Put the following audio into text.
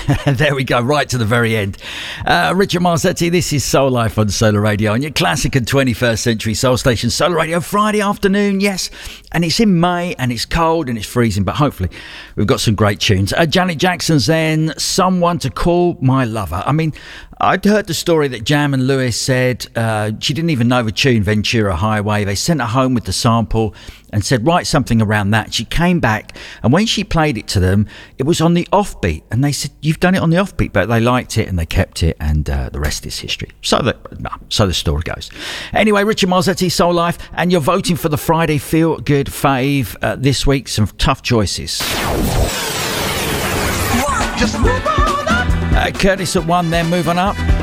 There we go, right to the very end. Richard Marzetti, this is Soul Life on Solar Radio, on your classic and 21st century soul station, Solar Radio, Friday afternoon, yes. And it's in May, and it's cold, and it's freezing, but hopefully we've got some great tunes. Janet Jackson's then Someone to Call My Lover. I mean, I'd heard the story that Jam and Lewis said she didn't even know the tune Ventura Highway. They sent her home with the sample and said, write something around that. She came back, and when she played it to them, it was on the offbeat. And they said, you've done it on the offbeat, but they liked it and they kept it, and the rest is history. So the story goes. Anyway, Richard Marzetti, Soul Life, and you're voting for the Friday Feel Good fave this week. Some tough choices. Just move on up. Curtis at 1, then move on up.